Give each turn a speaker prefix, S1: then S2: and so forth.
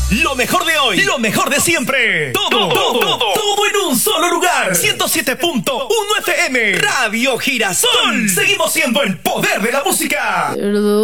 S1: Lo mejor de hoy, lo mejor de siempre. Todo en un solo lugar. 107.1 FM. Radio Girasol. Seguimos siendo el poder de la música.
S2: Perdón.